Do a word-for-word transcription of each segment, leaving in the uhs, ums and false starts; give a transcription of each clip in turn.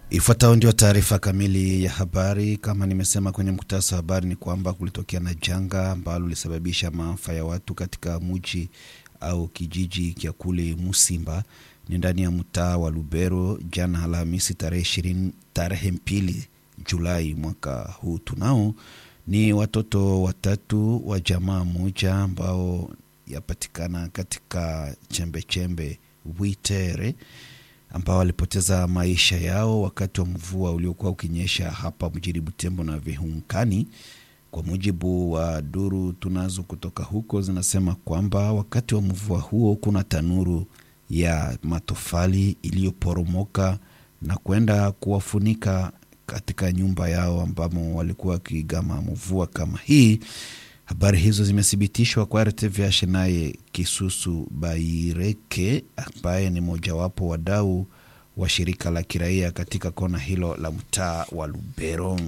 Ifuatayo ndio taarifa kamili ya habari. Kama nimesema kwenye mkutasa wa habari ni kwamba kulitokea na janga ambalo lilisababisha maafa ya watu katika mji au kijiji kia kule Musimba ni ndani ya mtaa wa Lubero jana Alhamisi tarehe ishirini tarehe mbili Julai mwaka huu. Tunao ni watoto watatu wa jamaa moja ambao yapatikana katika chembe chembe Witere ambao walipoteza maisha yao wakati wa mvua uliokuwa ukinyesha hapa mjini Butembo na Vihunkani. Kwa mujibu wa duru tunazo kutoka huko zinasema kwamba wakati wa mvua huo kuna tanuru ya matofali iliyoporomoka na kwenda kuwafunika katika nyumba yao ambamo walikuwa wakigama mvua kama hii. Habari hizo zimethibitishwa kwa R T V H naye Kisusu Baireke ambaye ni mojawapo wadau wa shirika la kiraia katika kona hilo la mtaa wa Lubero.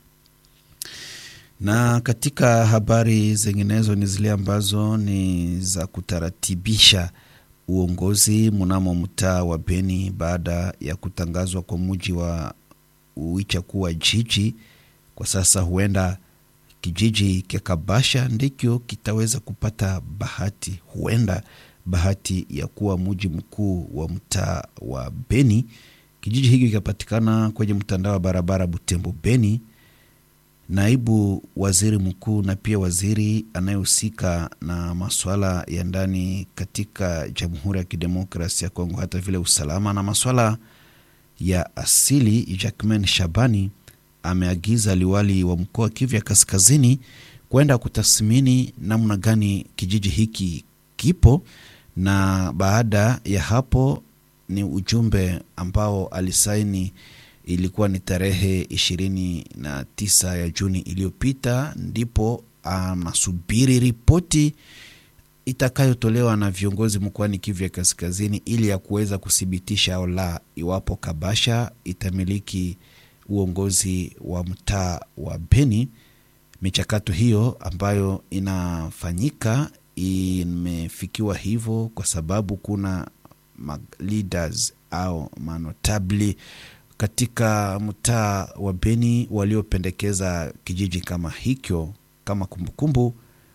Na katika habari zinginezo ni zile ambazo ni za kutaratibisha uongozi mnamo mtaa wa Beni baada ya kutangazwa kwa mji wa Uicha kuwa jiji. Kwa sasa huenda kijiji kia Kabasha ndikyo kitaweza kupata bahati, huenda bahati ya kuwa mji mkuu wa mtaa wa Beni. Kijiji hiki kinapatikana kwenye mtandao wa barabara Butembo Beni. Naibu waziri mkuu na pia waziri anayehusika na masuala ya ndani katika Jamhuri ya Kidemokrasia ya Kongo, hata vile usalama na masuala ya asili, Jacquemain Shabani ameagiza liwali wa mkoa wa Kivu Kaskazini kwenda kutathmini namna gani kijiji hiki kipo, na baada ya hapo ni ujumbe ambao alisaini, ilikuwa ni tarehe ishirini na tisa ya Juni iliyopita, ndipo anasubiri ripoti itakayotolewa na viongozi mkoani Kivu Kaskazini ili ya kuweza kudhibitisha au la iwapo Kabasha itamiliki uongozi wa mtaa wa Beni. Michakato hiyo ambayo inafanyika imefikiwa hivyo kwa sababu kuna leaders au manotabli katika mtaa wa Beni waliopendekeza kijiji kama hicho. Kama kumbukumbu,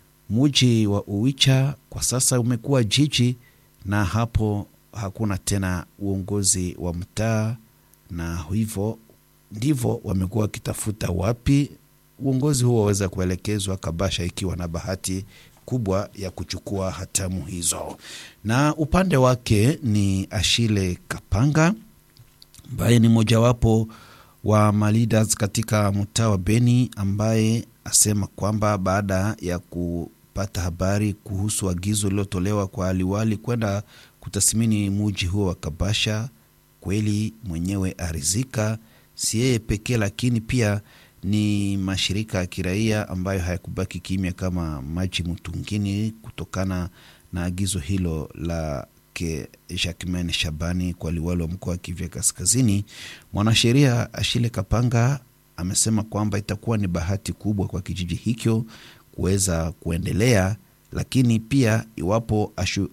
mji wa Uicha kwa sasa umekuwa jiji na hapo hakuna tena uongozi wa mtaa, na hivyo ndivyo wamekuwa kitafuta wapi uongozi huo waweza kuelekezwa, Kabasha ikiwa na bahati kubwa ya kuchukua hatamu hizo. Na upande wake ni Ashile Kapanga ambaye ni mojawapo wa maleaders katika mtaa wa Beni, ambaye asema kwamba baada ya kupata habari kuhusu agizo lilotolewa kwa aliwali kwenda kutathmini mji huo wa Kabasha, kweli mwenyewe arizika. Si yeye pekee, lakini pia ni mashirika ya kiraia ambayo hayakubaki kimya kama maji mtungini kutokana na agizo hilo la ke Jacquemain Shabani kwa liwali wa mkoa wa Kivu Kaskazini. Mwanasheria Ashile Kapanga amesema kwamba itakuwa ni bahati kubwa kwa kijiji hicho kuweza kuendelea, lakini pia iwapo ashu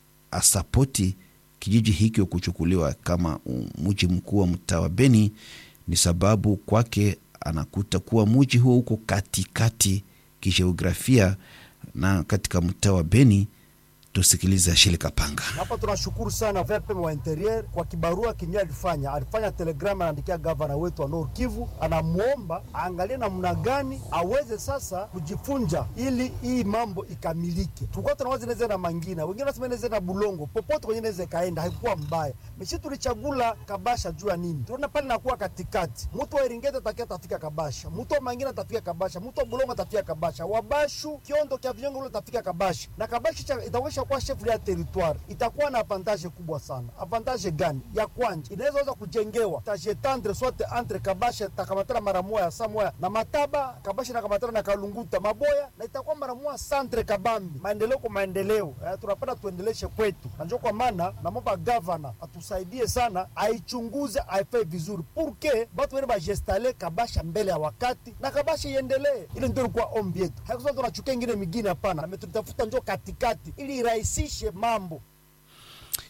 asapoti kijiji hicho kuchukuliwa kama mji mkuu wa mtaa wa Beni, ni sababu kwake anakuta kuwa mji huo uko katikati kijiografia na katika mtaa wa Beni. Tusikilize Ashile Kapanga. Hapa tunashukuru sana V P wa Interior kwa kibarua kinywa alifanya. Alifanya telegram anaandikia governor wetu wa Nord Kivu, anamuomba aangalie namna gani aweze sasa kujifunja ili hii mambo ikamilike. Tulikuwa tunawaza inaweza na Mangina, wengine wanasema inaweza na Bulongo, popote kwenye inaweza kaenda, haikuwa mbaya. Meshi tulichagula Kabasha jua nini? Tunaona pale nakuwa katikati. Mtu wa Iringeta atakia tafika Kabasha, mtu wa Mangina atafika Kabasha, mtu wa Bulongo atafika Kabasha, Wabashu Kiondo kia Viongo ule atafika Kabasha. Na Kabasha itaweza kwa chef ya territoire itakuwa na avantage kubwa sana. Avantage gani? Ya kwanza, inaweza kujengewa taje tendre soit entre Kabasha takamatana mara moja samoya na Mataba, Kabasha na kamatana na Kalunguta Maboya, na itakuwa mara moja centre Kabambi. Maendeleo kwa maendeleo, eh, tunapenda tuendeleshe kwetu. Na njoo kwa maana na mpa governor atusaidie sana, aichunguze aife vizuri porque watu wale bajestale Kabasha mbele ya wakati na Kabasha iendelee. Ile ndio kwa ombi yetu. Haikuwa tunachukia ingine mingine, hapana. Na tutafuta njoo katikati ili rahisishe mambo.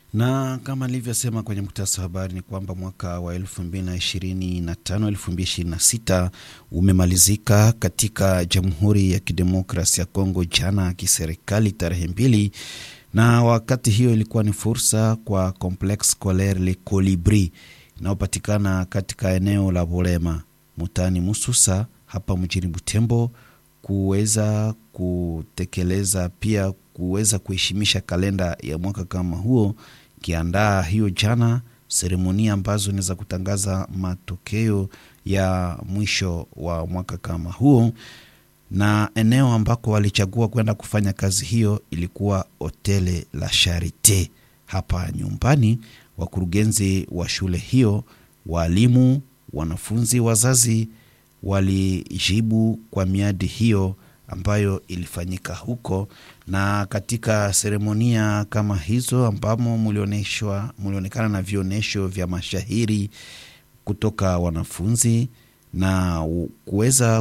Na kama nilivyosema kwenye muktasari wa habari ni kwamba mwaka wa elfu mbili na ishirini na tano elfu mbili na ishirini na sita umemalizika katika Jamhuri ya Kidemokrasia ya Kongo jana kiserikali tarehe mbili, na wakati hiyo ilikuwa ni fursa kwa Complexe Scolaire Le Colibri inayopatikana katika eneo la Bolema mutani Mususa hapa mjini Butembo kuweza kutekeleza pia kuweza kuheshimisha kalenda ya mwaka kama huo, kiandaa hiyo jana seremonia ambazo ni za kutangaza matokeo ya mwisho wa mwaka kama huo. Na eneo ambako walichagua kwenda kufanya kazi hiyo ilikuwa Hoteli la Charite hapa nyumbani. Wakurugenzi wa shule hiyo, walimu, wanafunzi, wazazi walijibu kwa miadi hiyo ambayo ilifanyika huko. Na katika seremonia kama hizo ambamo mulioneshwa mulionekana na vionesho vya mashahiri kutoka wanafunzi na kuweza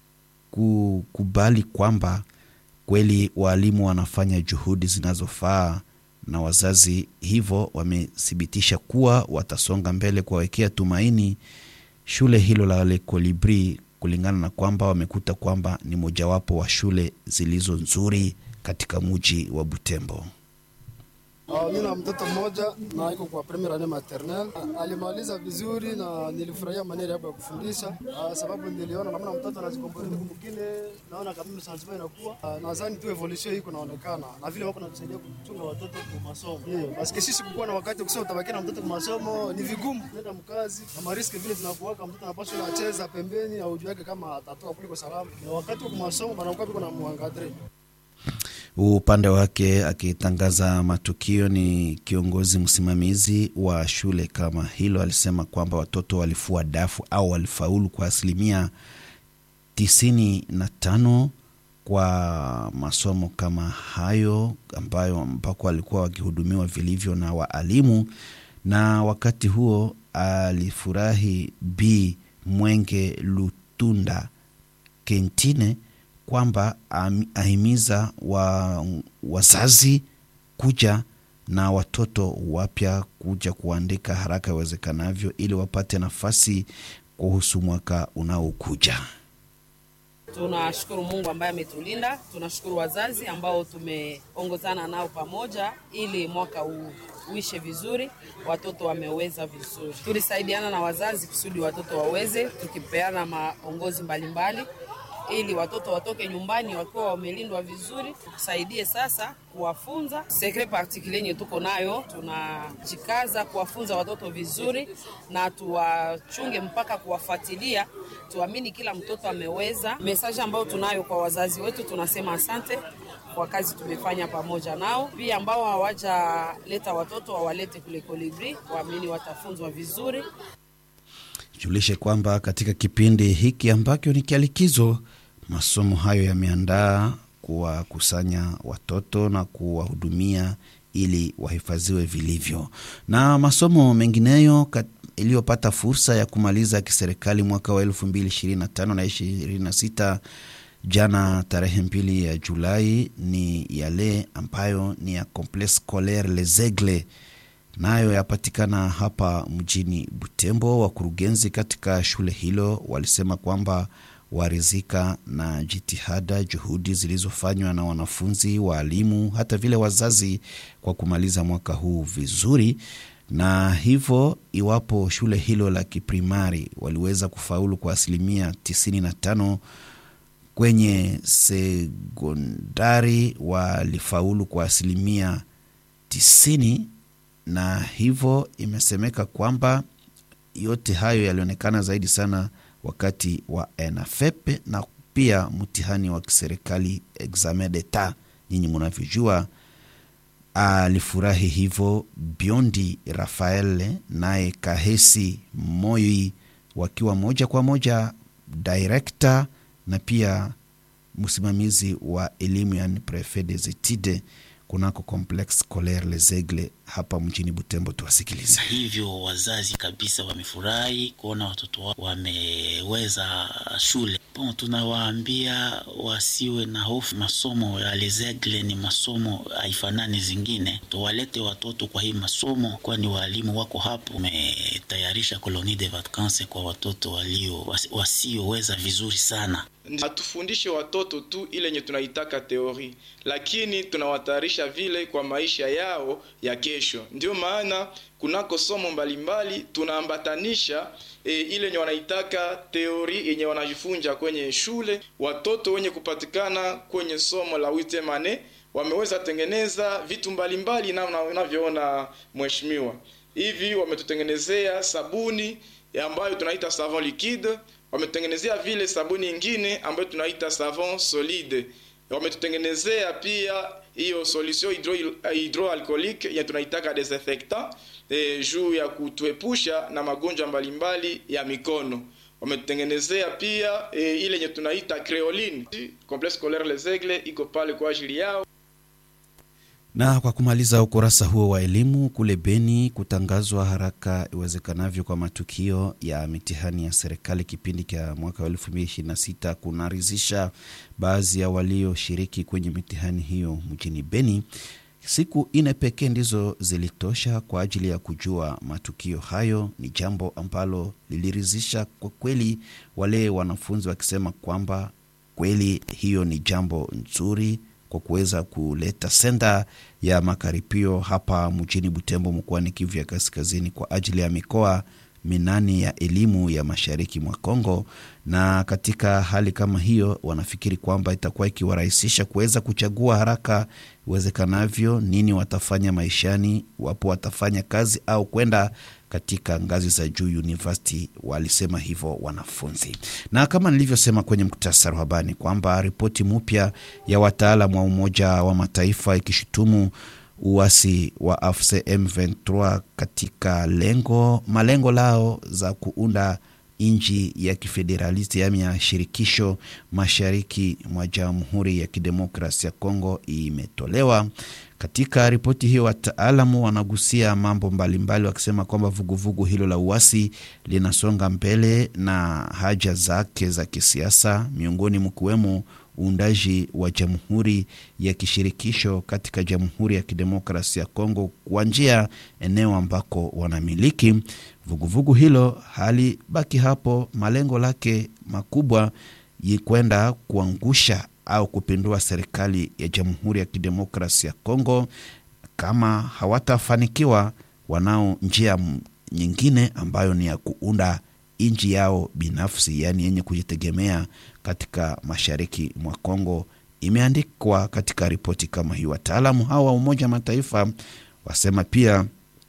kukubali kwamba kweli walimu wanafanya juhudi zinazofaa, na wazazi hivyo wamethibitisha kuwa watasonga mbele kuwawekea tumaini shule hilo la Le Colibri, kulingana na kwamba wamekuta kwamba ni mojawapo wa shule zilizo nzuri katika mji wa Butembo. Uh, mimi na mtoto mmoja na iko kwa premier année maternelle. Uh, alimaliza vizuri na nilifurahia maneno yake ya kufundisha, uh, sababu niliona namna mtoto anajikomboa mwingine, naona kama sansiba inakuwa. Uh, nadhani tu evolution iko inaonekana na vile wako natusaidia kuchunga watoto kwa masomo. Yeah, basi sisi kukua na wakati ukisema utabaki na mtoto kwa masomo ni vigumu, nenda mkazi na risk vile zinakuwa, kama mtoto anapaswa anacheza pembeni au juu yake kama atatoa kuliko salama. Na wakati wa masomo banakuwa biko na muangadre. Upande wake akitangaza matukio ni kiongozi msimamizi wa shule kama hilo, alisema kwamba watoto walifua dafu au walifaulu kwa asilimia tisini na tano kwa masomo kama hayo ambayo mpaka walikuwa wakihudumiwa vilivyo na waalimu. Na wakati huo alifurahi Bi Mwenge Lutunda Kentine kwamba ahimiza wa wazazi kuja na watoto wapya kuja kuandika haraka iwezekanavyo ili wapate nafasi kuhusu mwaka unaokuja. Tunashukuru Mungu ambaye ametulinda, tunashukuru wazazi ambao tumeongozana nao pamoja ili mwaka huu uishe vizuri, watoto wameweza vizuri. Tulisaidiana na wazazi kusudi watoto waweze, tukipeana maongozi mbalimbali ili watoto watoke nyumbani wakiwa wamelindwa vizuri. Tukusaidie sasa kuwafunza. Secret particulier yenye tuko nayo, tunajikaza kuwafunza watoto vizuri na tuwachunge mpaka kuwafuatilia. Tuamini kila mtoto ameweza. Message ambayo tunayo kwa wazazi wetu, tunasema asante kwa kazi tumefanya pamoja nao. Pia ambao hawajaleta watoto wawalete kule Colibri, waamini watafunzwa vizuri. Julishe kwamba katika kipindi hiki ambacho ni kialikizo, masomo hayo yameandaa kuwakusanya watoto na kuwahudumia ili wahifadhiwe vilivyo. Na masomo mengineyo iliyopata fursa ya kumaliza kiserikali mwaka wa elfu mbili ishirini na tano na ishirini na sita jana tarehe mbili ya Julai ni yale ambayo ni ya Complexe Scolaire Les Aigles, nayo yapatikana hapa mjini Butembo. Wakurugenzi katika shule hilo walisema kwamba warizika na jitihada juhudi zilizofanywa na wanafunzi, walimu, hata vile wazazi kwa kumaliza mwaka huu vizuri. Na hivyo iwapo shule hilo la kiprimari waliweza kufaulu kwa asilimia tisini na tano, kwenye sekondari walifaulu kwa asilimia tisini, na hivyo imesemeka kwamba yote hayo yalionekana zaidi sana wakati wa E N A F E P na pia mtihani wa kiserikali examen d'etat. Nyinyi mnavyojua, alifurahi hivyo Biondi Rafael naye Kahesi Moi wakiwa moja kwa moja director na pia msimamizi wa elimu, yani prefet des études kunako Complexe Scolaire Les Aigles hapa mjini Butembo. Tuwasikilize. Hivyo wazazi kabisa wamefurahi kuona watoto wao wameweza shule Bon, tunawaambia wasiwe na hofu. Masomo ya Les Aigles ni masomo haifanani zingine. Tuwalete watoto kwa hii masomo, kwani walimu wako hapo. Tumetayarisha colonie de vacances kwa watoto walio wasioweza vizuri sana. Hatufundishe watoto tu ile yenye tunaitaka teori, lakini tunawatayarisha vile kwa maisha yao ya kesho. Ndio maana kunako somo mbalimbali tunaambatanisha e, ile yenye wanaitaka teori yenye wanajifunza kwenye shule. Watoto wenye kupatikana kwenye somo la huitième année wameweza tengeneza vitu mbalimbali na unavyoona mheshimiwa. Hivi wametutengenezea sabuni ambayo tunaita savon liquide, wametutengenezea vile sabuni nyingine ambayo tunaita savon solide. Wametutengenezea pia hiyo solution hydro hydroalcoolique ya tunaitaka desinfectant e, juu ya kutuepusha na magonjwa mbalimbali ya mikono. Wametutengenezea pia e, ile yenye tunaita creoline. Complexe scolaire Les Aigles iko pale kwa ajili yao. Na kwa kumaliza ukurasa huo wa elimu, kule Beni kutangazwa haraka iwezekanavyo kwa matukio ya mitihani ya serikali kipindi cha mwaka wa elfu mbili ishirini na sita kunaridhisha baadhi ya walioshiriki kwenye mitihani hiyo mjini Beni. Siku ine pekee ndizo zilitosha kwa ajili ya kujua matukio hayo. Ni jambo ambalo liliridhisha kwa kweli wale wanafunzi, wakisema kwamba kweli hiyo ni jambo nzuri kwa kuweza kuleta senda ya makaripio hapa mjini Butembo mkoani Kivu ya Kaskazini kwa ajili ya mikoa minani ya elimu ya mashariki mwa Kongo. Na katika hali kama hiyo wanafikiri kwamba itakuwa ikiwarahisisha kuweza kuchagua haraka iwezekanavyo nini watafanya maishani, wapo watafanya kazi au kwenda katika ngazi za juu university. Walisema hivyo wanafunzi. Na kama nilivyosema kwenye muktasari wa habari kwamba ripoti mpya ya wataalamu wa Umoja wa Mataifa ikishutumu uasi wa A F C M ishirini na tatu katika lengo malengo lao za kuunda inji ya kifederalisti ya ya shirikisho mashariki mwa Jamhuri ya Kidemokrasia ya Kongo imetolewa. Katika ripoti hiyo wataalamu wanagusia mambo mbalimbali, wakisema kwamba vuguvugu hilo la uasi linasonga mbele na haja zake za kisiasa, miongoni mkiwemo uundaji wa Jamhuri ya kishirikisho katika Jamhuri ya Kidemokrasia ya Kongo kwa njia eneo ambako wanamiliki. Vuguvugu hilo hali baki hapo, malengo lake makubwa yikwenda kuangusha au kupindua serikali ya Jamhuri ya Kidemokrasia ya Kongo. Kama hawatafanikiwa, wanao njia nyingine ambayo ni ya kuunda inji yao binafsi, yani yenye kujitegemea katika mashariki mwa Kongo. Imeandikwa katika ripoti kama hii. Wataalamu hawa Umoja wa Mataifa wasema pia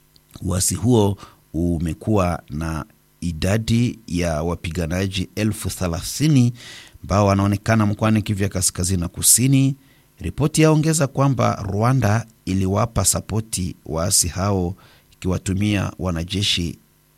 uasi huo umekuwa na idadi ya wapiganaji elfu thelathini ambao wanaonekana mkoani Kivu ya Kaskazini na Kusini. Ripoti yaongeza kwamba Rwanda iliwapa sapoti waasi hao ikiwatumia wanajeshi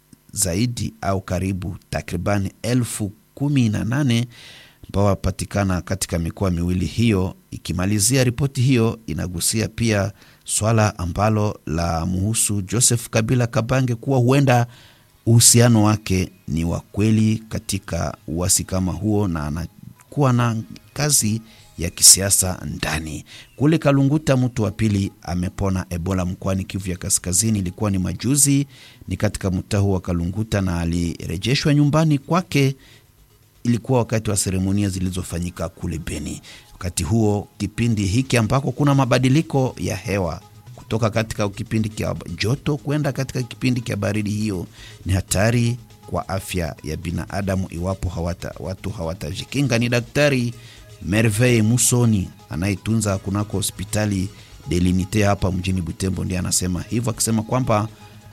zaidi au karibu takribani elfu kumi na nane ambao wapatikana katika mikoa miwili hiyo. Ikimalizia ripoti hiyo inagusia pia swala ambalo la muhusu Joseph Kabila Kabange kuwa huenda uhusiano wake ni wa kweli katika uasi kama huo na anakuwa na kazi ya kisiasa ndani. Kule Kalunguta mtu wa pili amepona Ebola mkoani Kivu ya Kaskazini. Ilikuwa ni majuzi, ni katika mtaa wa Kalunguta na alirejeshwa nyumbani kwake. Ilikuwa wakati wa seremonia zilizofanyika kule Beni. Wakati huo kipindi hiki ambako kuna mabadiliko ya hewa kutoka katika kipindi cha joto kwenda katika kipindi cha baridi, hiyo ni hatari kwa afya ya binadamu iwapo hawata, watu hawatajikinga. Ni Daktari Merveille Musoni anayetunza kunako hospitali Delinite hapa mjini Butembo ndiye anasema hivyo, akisema kwamba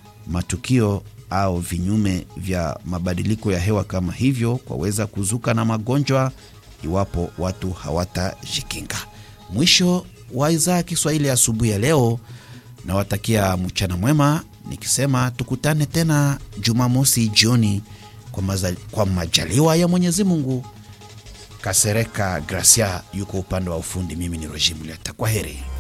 matukio au vinyume vya mabadiliko ya hewa kama hivyo kwaweza kuzuka na magonjwa iwapo watu hawatajikinga. Mwisho wa idhaa Kiswahili asubuhi ya leo, na watakia mchana mwema nikisema tukutane tena Jumamosi jioni kwa, mazali, kwa majaliwa ya Mwenyezi Mungu. Kasereka Gracia yuko upande wa ufundi, mimi ni Roger Muleta. Kwa heri.